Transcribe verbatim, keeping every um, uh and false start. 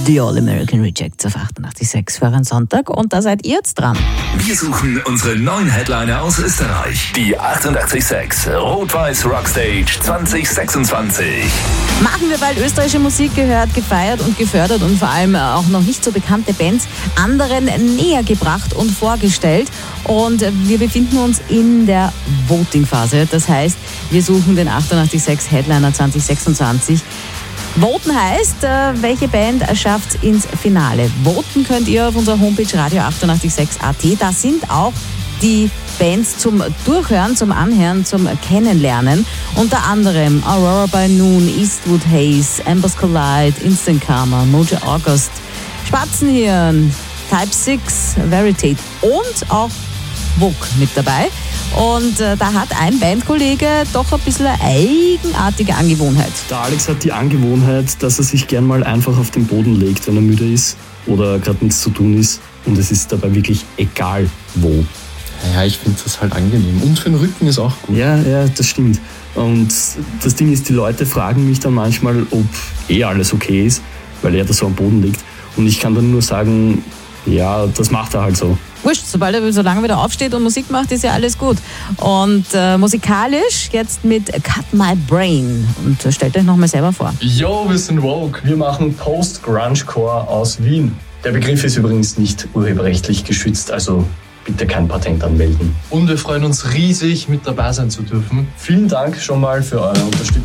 The All American Rejects auf achtundachtzig Komma sechs für einen Sonntag und da seid ihr jetzt dran. Wir suchen unsere neuen Headliner aus Österreich. Die achtundachtzig Komma sechs Rot-Weiß Rockstage zwanzig sechsundzwanzig. Machen wir, weil österreichische Musik gehört, gefeiert und gefördert und vor allem auch noch nicht so bekannte Bands anderen näher gebracht und vorgestellt. Und wir befinden uns in der Voting-Phase. Das heißt, wir suchen den achtundachtzig Komma sechs Headliner zwanzig sechsundzwanzig. Voten heißt, welche Band schafft es ins Finale. Voten könnt ihr auf unserer Homepage radio achtundachtzig Komma sechs Punkt at. Da sind auch die Bands zum Durchhören, zum Anhören, zum Kennenlernen. Unter anderem Aurora by Noon, Eastwood Haze, Embers Collide, Instant Karma, Mojo August, Spatzenhirn, Type six, Veritate und auch Vogue mit dabei. Und äh, da hat ein Bandkollege doch ein bisschen eine eigenartige Angewohnheit. Der Alex hat die Angewohnheit, dass er sich gern mal einfach auf den Boden legt, wenn er müde ist oder gerade nichts zu tun ist. Und es ist dabei wirklich egal, wo. Ja, ich finde das halt angenehm. Und für den Rücken ist auch gut. Ja, ja, das stimmt. Und das Ding ist, die Leute fragen mich dann manchmal, ob eh alles okay ist, weil er da so am Boden liegt. Und ich kann dann nur sagen, ja, das macht er halt so. Wurscht, sobald er so lange wieder aufsteht und Musik macht, ist ja alles gut. Und äh, musikalisch jetzt mit Cut My Brain. Und äh, stellt euch nochmal selber vor. Yo, wir sind Vogue. Wir machen Post-Grunge-Core aus Wien. Der Begriff ist übrigens nicht urheberrechtlich geschützt, also bitte kein Patent anmelden. Und wir freuen uns riesig, mit dabei sein zu dürfen. Vielen Dank schon mal für eure Unterstützung.